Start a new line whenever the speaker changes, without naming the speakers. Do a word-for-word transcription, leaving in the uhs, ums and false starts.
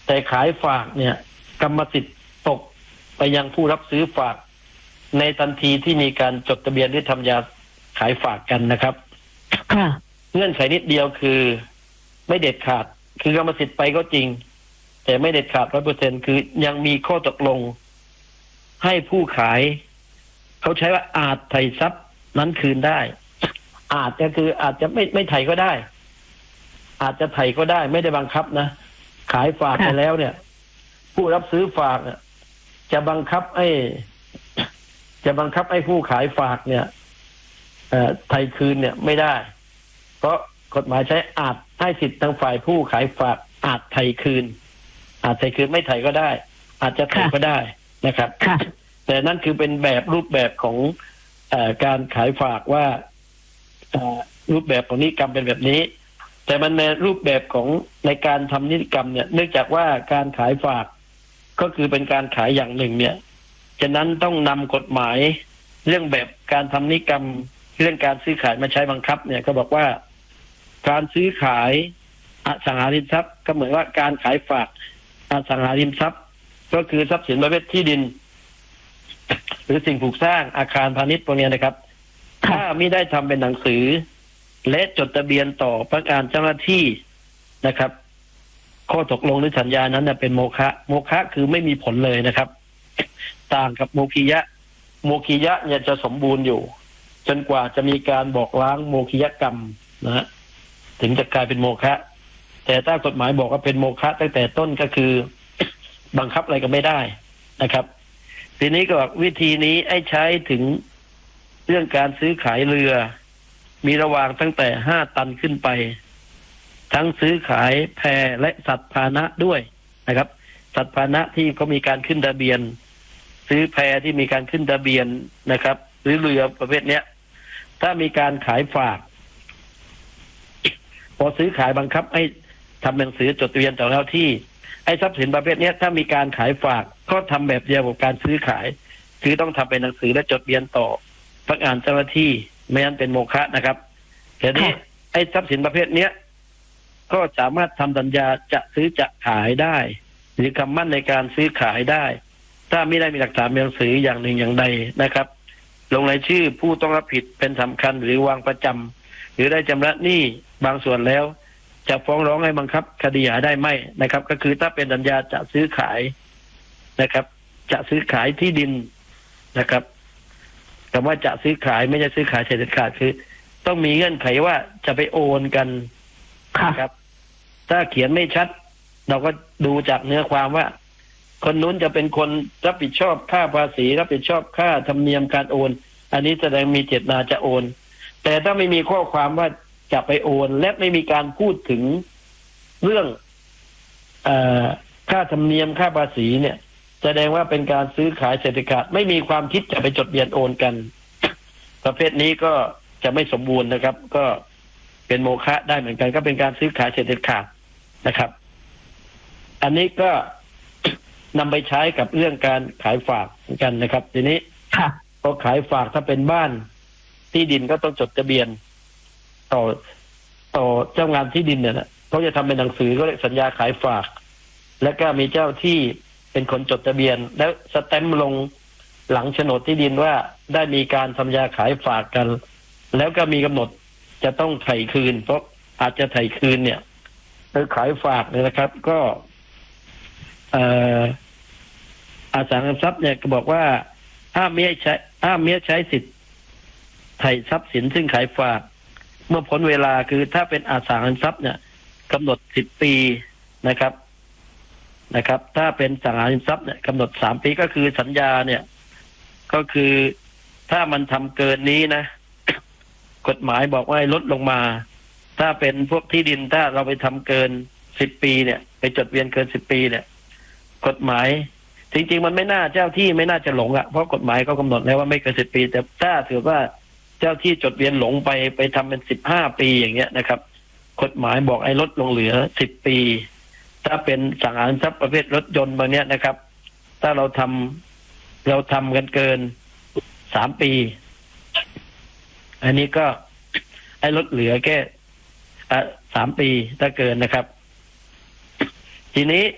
แต่ขายฝากเนี่ยกรรมสิทธิ์ตกไปยังผู้รับซื้อฝากในทันทีที่มีการจดทะเบียนหรือทำยาขายฝากกันนะครับ
ค่ะ
เงื่อนไขนิดเดียวคือไม่เด็ดขาดคือกรรมสิทธิ์ไปก็จริงแต่ไม่เด็ดขาดร้อยเปอร์เซ็นต์คือยังมีข้อตกลงให้ผู้ขายเขาใช้ว่าอาจไถ่ทรัพย์นั้นคืนได้อาจจะคืออาจจะไม่ไม่ไถ่ก็ได้อาจจะไถ่ก็ได้ไม่ได้บังคับนะขายฝากไปแล้วเนี่ยผู้รับซื้อฝากจะบังคับให้จะบังคับให้ผู้ขายฝากเนี่ยเอ่อไถ่คืนเนี่ยไม่ได้เพราะกฎหมายใช้อาจให้สิทธิ์ทางฝ่ายผู้ขายฝากอาจไถ่คืนอาจไถ่คืนไม่ไถ่ก็ได้อาจจะไถ่ก็ได้นะครับแต่นั่นคือเป็นแบบรูปแบบของเอ่อการขายฝากว่ารูปแบบของนิติกรรมเป็นแบบนี้แต่มันในรูปแบบของในการทำนิติกรรมเนี่ยเนื่องจากว่าการขายฝากก็คือเป็นการขายอย่างหนึ่งเนี่ยฉะนั้นต้องนำกฎหมายเรื่องแบบการทำนิติกรรมเรื่องการซื้อขายมาใช้บังคับเนี่ยก็บอกว่าการซื้อขายอสังหาริมทรัพย์ก็เหมือนว่าการขายฝากอสังหาริมทรัพย์ก็คือทรัพย์สินประเภทที่ดินหรือสิ่งปลูกสร้างอาคารพาณิชย์พวกนี้นะครับถ้าไม่ได้ทำเป็นหนังสือและจดทะเบียนต่อพนักงานเจ้าหน้าที่นะครับข้อตกลงหรือสัญญานั้นเป็นโมฆะโมฆะคือไม่มีผลเลยนะครับต่างกับโมคียะโมคียะเนี่ยจะสมบูรณ์อยู่จนกว่าจะมีการบอกล้างโมคียกรรมนะฮะถึงจะกลายเป็นโมฆะแต่ถ้ากฎหมายบอกว่าเป็นโมฆะตั้งแต่ต้นก็คือบังคับอะไรก็ไม่ได้นะครับทีนี้ก็วิธีนี้ให้ใช้ถึงเรื่องการซื้อขายเรือมีระหว่างตั้งแต่ห้าตันขึ้นไปทั้งซื้อขายแพและสัตว์พาหนะด้วยนะครับสัตว์พาหนะที่เขามีการขึ้นทะเบียนซื้อแพที่มีการขึ้นทะเบียนนะครับหรือเรือประเภทเนี้ยถ้ามีการขายฝากพอซื้อขายบังคับให้ทำหนังสือจดทะเบียนต่อเจ้าที่ไอ้ทรัพย์สินประเภทนี้ถ้ามีการขายฝากก็ทำแบบเดียวกับการซื้อขายคือต้องทำเป็นหนังสือและจดทะเบียนต่อพนักงานเจ้าหน้าที่ไม่งั้นเป็นโมฆะนะครับทีนี้ไอ้ทรัพย์สินประเภทเนี้ยก็สามารถทำสัญญาจะซื้อจะขายได้หรือคำมั่นในการซื้อขายได้ถ้าไม่ได้มีหลักฐานเป็นหนังสืออย่างหนึ่งอย่างใดนะครับลงรายชื่อผู้ต้องรับผิดเป็นสำคัญหรือวางประจำหรือได้ชำระหนี้บางส่วนแล้วจะฟ้องร้องให้บังคับคดีหาได้ไหมนะครับก็คือถ้าเป็นสัญญาจะซื้อขายนะครับจะซื้อขายที่ดินนะครับแต่ว่าจะซื้อขายไม่ใช่ซื้อขายเฉยๆขาดคือต้องมีเงื่อนไขว่าจะไปโอนกันครับถ้าเขียนไม่ชัดเราก็ดูจากเนื้อความว่าคนนู้นจะเป็นคนรับผิดชอบค่าภาษีรับผิดชอบค่าธรรมเนียมการโอนอันนี้แสดงมีเจตนาจะโอนแต่ถ้าไม่มีข้อความว่าจะไปโอนและไม่มีการพูดถึงเรื่องเอ่อค่าธรรมเนียมค่าภาษีเนี่ยแสดงว่าเป็นการซื้อขายเศรษฐกิจไม่มีความคิดจะไปจดทะเบียนโอนกันประเภทนี้ก็จะไม่สมบูรณ์นะครับก็เป็นโมฆะได้เหมือนกันก็เป็นการซื้อขายเศรษฐกิจนะครับอันนี้ก็นำไปใช้กับเรื่องการขายฝากเหมือนกันนะครับทีนี้พอขายฝากถ้าเป็นบ้านที่ดินก็ต้องจดทะเบียนต่อต่อเจ้างานที่ดินเนี่ยนะเขาจะทำเป็นหนังสือก็เรียกสัญญาขายฝากและก็มีเจ้าที่เป็นคนจดทะเบียนแล้วสแตมป์ลงหลังโฉนดที่ดินว่าได้มีการทำสัญญาขายฝากกันแล้วก็มีกำหนดจะต้องไถ่คืนเพราะอาจจะไถ่คืนเนี่ยโดยขายฝากเนี่ยนะครับก็เอ่ออสังหาริมทรัพย์เนี่ยก็บอกว่าห้ามไม่ให้ใช้ห้ามไม่ให้ใช้สิทธิ์ไถ่ทรัพย์สินซึ่งขายฝากเมื่อพ้นเวลาคือถ้าเป็นอสังหาริมทรัพย์เนี่ยกำหนดสิบปีนะครับนะครับถ้าเป็นสังหาริมทรัพย์เนี่ยกำหนดสามปีก็คือสัญญาเนี่ยก็คือถ้ามันทำเกินนี้นะกฎหมายบอกว่าให้ลดลงมาถ้าเป็นพวกที่ดินถ้าเราไปทำเกินสิบปีเนี่ยไปจดทะเบียนเกินสิบปีเนี่ยกฎหมายจริงๆมันไม่น่าเจ้าที่ไม่น่าจะหลงอ่ะเพราะกฎหมายก็กำหนดแล้วว่าไม่เกินสิบปีแต่ถ้าถือว่าเจ้าที่จดทะเบียนหลงไปไปทำเป็นสิบห้าปีอย่างเงี้ยนะครับกฎหมายบอกให้ลดลงเหลือสิบปีถ้าเป็นสังหาริมทรัพย์ประเภทรถยนต์บางเนี้ยนะครับถ้าเราทำเราทำกันเกินสามปีอันนี้ก็ให้ลดเหลือแค่สามปีถ้าเกินนะครับทีนี้